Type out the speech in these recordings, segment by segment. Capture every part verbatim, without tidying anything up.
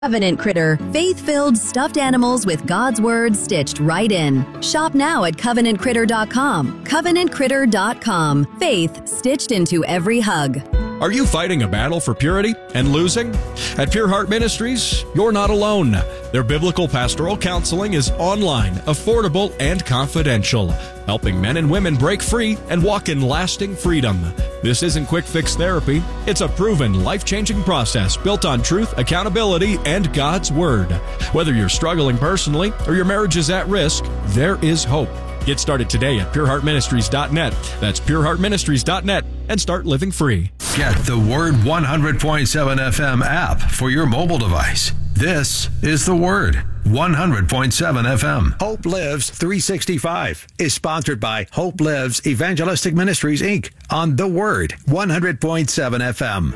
Covenant Critter, faith-filled stuffed animals with God's Word stitched right in. Shop now at covenant critter dot com. covenant critter dot com. Faith stitched into every hug. Are you fighting a battle for purity and losing? At Pure Heart Ministries, you're not alone. Their biblical pastoral counseling is online, affordable, and confidential, helping men and women break free and walk in lasting freedom. This isn't quick fix therapy. It's a proven, life-changing process built on truth, accountability, and God's Word. Whether you're struggling personally or your marriage is at risk, there is hope. Get started today at pure heart ministries dot net. That's pure heart ministries dot net and start living free. Get the Word one hundred point seven F M app for your mobile device. This is the Word one hundred point seven F M. Hope Lives three sixty-five is sponsored by Hope Lives Evangelistic Ministries, Incorporated on the Word one hundred point seven F M.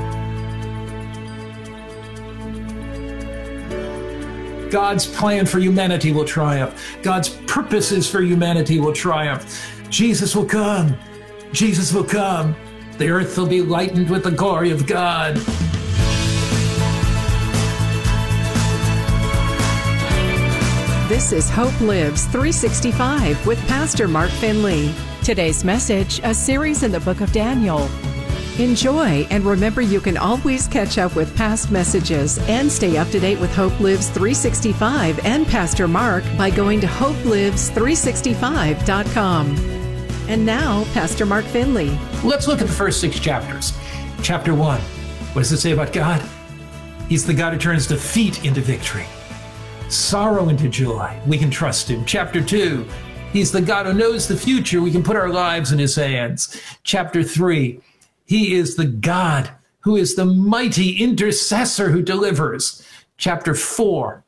God's plan for humanity will triumph. God's purposes for humanity will triumph. Jesus will come. Jesus will come. The earth will be lightened with the glory of God. This is Hope Lives three sixty-five with Pastor Mark Finley. Today's message, a series in the book of Daniel. Enjoy, and remember you can always catch up with past messages and stay up to date with Hope Lives three sixty-five and Pastor Mark by going to hope lives three sixty-five dot com. And now, Pastor Mark Finley. Let's look at the first six chapters. Chapter one, what does it say about God? He's the God who turns defeat into victory, sorrow into joy. We can trust him. Chapter two, he's the God who knows the future. We can put our lives in his hands. Chapter three, he is the God who is the mighty intercessor who delivers. Chapter four,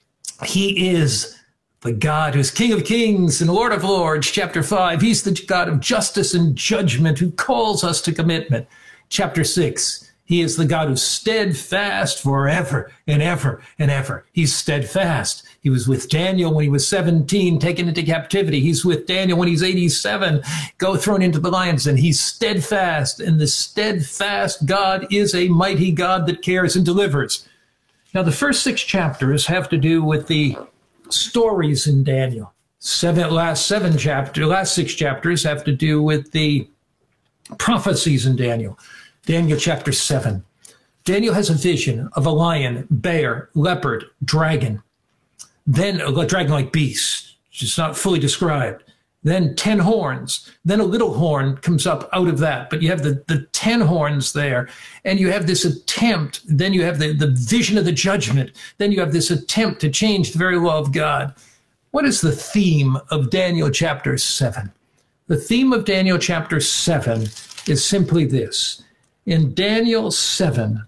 he is the God who's King of Kings and Lord of Lords. Chapter five, he's the God of justice and judgment who calls us to commitment. Chapter six, he is the God who's steadfast forever and ever and ever. He's steadfast. He was with Daniel when he was seventeen, taken into captivity. He's with Daniel when he's eighty-seven, go thrown into the lions, and he's steadfast. And the steadfast God is a mighty God that cares and delivers. Now, the first six chapters have to do with the stories in Daniel. Seven, last seven chapters, last six chapters have to do with the prophecies in Daniel. Daniel chapter seven. Daniel has a vision of a lion, bear, leopard, dragon. Then a dragon-like beast, just not fully described. Then ten horns. Then a little horn comes up out of that. But you have the, the ten horns there. And you have this attempt. Then you have the, the vision of the judgment. Then you have this attempt to change the very law of God. What is the theme of Daniel chapter seven? The theme of Daniel chapter seven is simply this. In Daniel seven,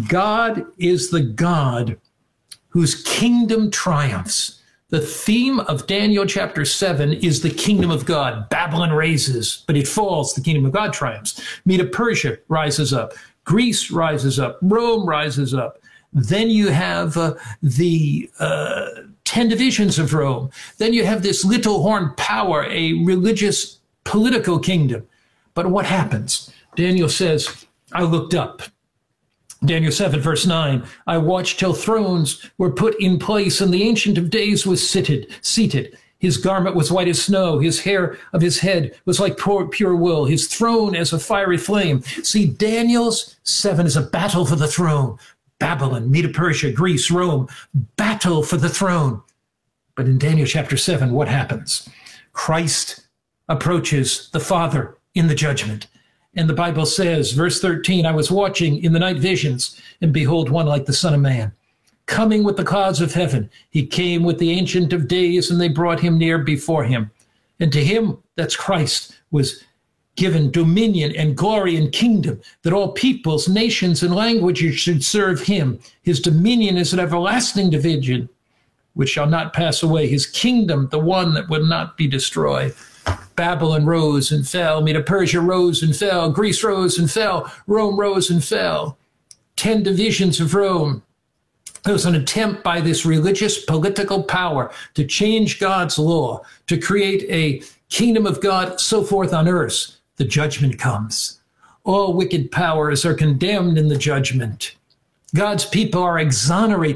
God is the God whose kingdom triumphs. The theme of Daniel chapter seven is the kingdom of God. Babylon raises, but it falls. The kingdom of God triumphs. Medo-Persia rises up. Greece rises up. Rome rises up. Then you have uh, the uh, ten divisions of Rome. Then you have this little horn power, a religious political kingdom. But what happens? Daniel says, I looked up. Daniel seven, verse nine, I watched till thrones were put in place, and the Ancient of Days was seated. seated. His garment was white as snow. His hair of his head was like pure, pure wool. His throne as a fiery flame. See, Daniel's seven is a battle for the throne. Babylon, Medo-Persia, Greece, Rome, battle for the throne. But in Daniel chapter seven, what happens? Christ approaches the Father in the judgment. And the Bible says, verse thirteen, I was watching in the night visions, and behold, one like the Son of Man, coming with the clouds of heaven. He came with the Ancient of Days, and they brought him near before him. And to him, that's Christ, was given dominion and glory and kingdom, that all peoples, nations, and languages should serve him. His dominion is an everlasting division, which shall not pass away. His kingdom, the one that will not be destroyed. Babylon rose and fell. Medo-Persia rose and fell. Greece rose and fell. Rome rose and fell. Ten divisions of Rome. There was an attempt by this religious political power to change God's law, to create a kingdom of God, so forth on earth. The judgment comes. All wicked powers are condemned in the judgment. God's people are exonerated